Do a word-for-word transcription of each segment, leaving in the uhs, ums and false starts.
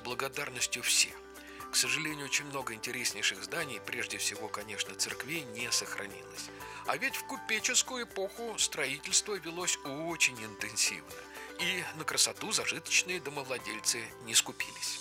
благодарностью все. К сожалению, очень много интереснейших зданий, прежде всего, конечно, церквей, не сохранилось. А ведь в купеческую эпоху строительство велось очень интенсивно. И на красоту зажиточные домовладельцы не скупились.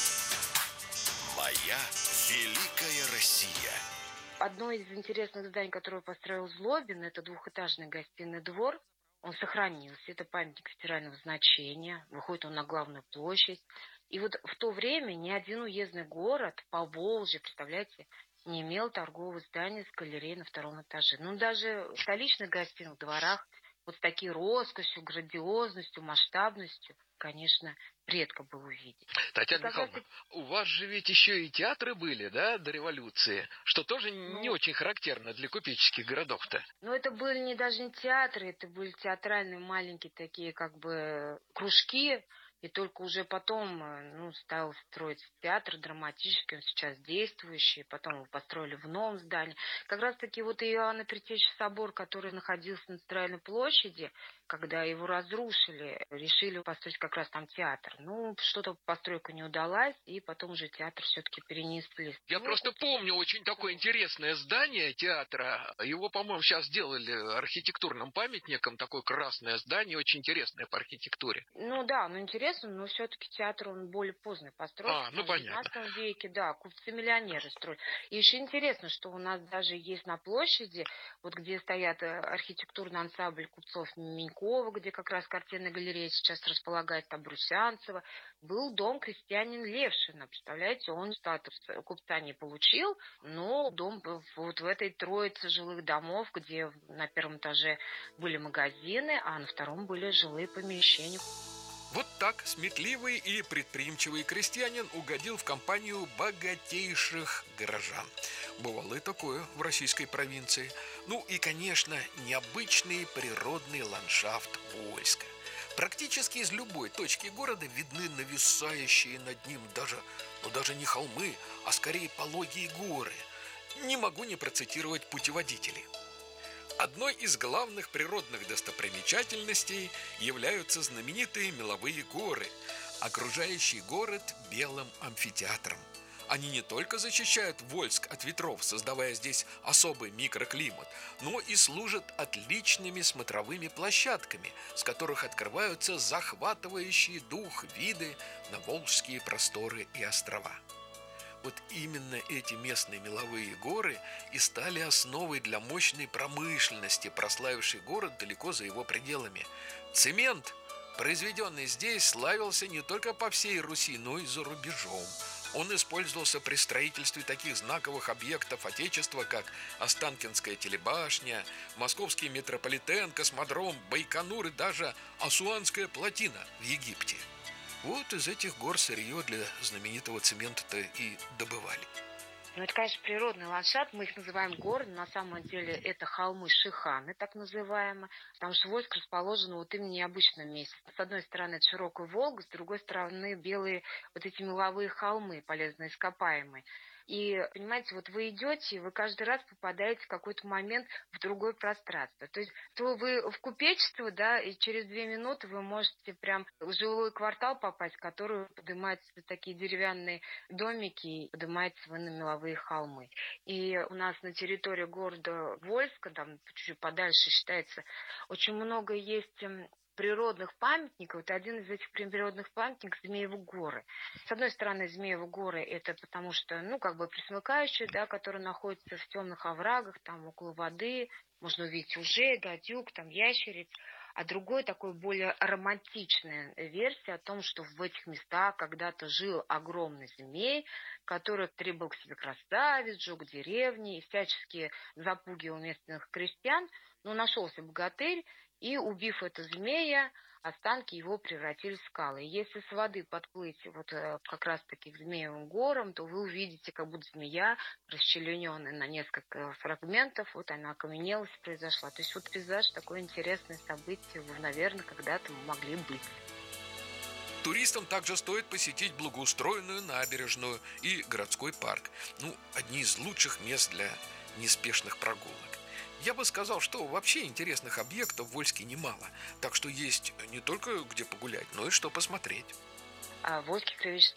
Моя великая Россия. Одно из интересных зданий, которое построил Злобин, это двухэтажный гостиный двор. Он сохранился. Это памятник федерального значения. Выходит он на главную площадь. И вот в то время ни один уездный город по Волжье, представляете, не имел торгового здания с галереей на втором этаже. Ну, даже в столичных гостиных дворах вот с такой роскошью, грандиозностью, масштабностью, конечно, редко было увидеть. Татьяна Михайловна, у вас же ведь еще и театры были, да, до революции, что тоже ну, не очень характерно для купеческих городов-то. Ну, это были не даже не театры, это были театральные маленькие такие как бы кружки. И только уже потом ну, стал строить театр драматический, он сейчас действующий, потом его построили в новом здании. Как раз-таки вот Иоанна Предтечи собор, который находился на Центральной площади, когда его разрушили, решили построить как раз там театр. Ну, что-то постройка не удалась, и потом уже театр все-таки перенесли. Я ну, просто помню очень такое интересное здание театра. Его, по-моему, сейчас сделали архитектурным памятником, такое красное здание, очень интересное по архитектуре. Ну да, ну интересно. Но все-таки театр, он более поздно построен. А, ну, в понятно. девятнадцатом веке, да, купцы-миллионеры строили. И еще интересно, что у нас даже есть на площади, вот где стоят архитектурный ансамбль купцов Менькова, где как раз картинная галерея сейчас располагает, там Брусянцева, был дом крестьянин Левшина. Представляете, он статус купца не получил, но дом вот в этой троице жилых домов, где на первом этаже были магазины, а на втором были жилые помещения. Вот так сметливый и предприимчивый крестьянин угодил в компанию богатейших горожан. Бывало и такое в российской провинции. Ну и, конечно, необычный природный ландшафт Вольска. Практически из любой точки города видны нависающие над ним даже, ну даже не холмы, а скорее пологие горы. Не могу не процитировать путеводителей. Одной из главных природных достопримечательностей являются знаменитые меловые горы, окружающие город белым амфитеатром. Они не только защищают Вольск от ветров, создавая здесь особый микроклимат, но и служат отличными смотровыми площадками, с которых открываются захватывающие дух виды на волжские просторы и острова. Вот именно эти местные меловые горы и стали основой для мощной промышленности, прославившей город далеко за его пределами. Цемент, произведенный здесь, славился не только по всей Руси, но и за рубежом. Он использовался при строительстве таких знаковых объектов Отечества, как Останкинская телебашня, Московский метрополитен, Космодром, Байконур и даже Асуанская плотина в Египте. Вот из этих гор сырье для знаменитого цемента-то и добывали. Ну, это, конечно, природный ландшафт. Мы их называем горы, но на самом деле это холмы-шиханы, так называемые. Потому что Вольск расположен вот именно в необычном месте. С одной стороны, это широкая Волга, с другой стороны, белые вот эти меловые холмы, полезно ископаемые. И, понимаете, вот вы идете, и вы каждый раз попадаете в какой-то момент в другое пространство. То есть, то вы в купечество, да, и через две минуты вы можете прям в жилой квартал попасть, в который поднимаются такие деревянные домики, и поднимаетесь вы на меловые холмы. И у нас на территории города Вольска, там чуть-чуть подальше считается, очень много есть природных памятников. Это один из этих природных памятников Змеевы горы. С одной стороны, Змеевы горы это потому что, ну, как бы пресмыкающие, да, которые находятся в темных оврагах, там около воды, можно увидеть ужей, гадюк, там ящериц. А другой такой более романтичная версия о том, что в этих местах когда-то жил огромный змей, который требовал к себе красавиц, жег деревни и всячески запугивал местных крестьян. Но нашелся богатырь, и, убив эту змея, останки его превратились в скалы. И если с воды подплыть вот как раз-таки к Змеевым горам, то вы увидите, как будто змея, расчлененная на несколько фрагментов, вот она окаменелась и произошла. То есть вот пейзаж, такое интересное событие, вы, наверное, когда-то могли быть. Туристам также стоит посетить благоустроенную набережную и городской парк. Ну, одни из лучших мест для неспешных прогулок. Я бы сказал, что вообще интересных объектов в Вольске немало, так что есть не только где погулять, но и что посмотреть. Вольский краеведческий